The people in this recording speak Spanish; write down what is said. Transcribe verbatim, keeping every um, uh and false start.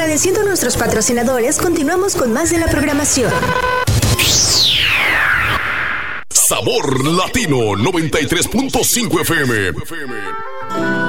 Agradeciendo a nuestros patrocinadores, continuamos con más de la programación. Sabor Latino noventa y tres punto cinco F M.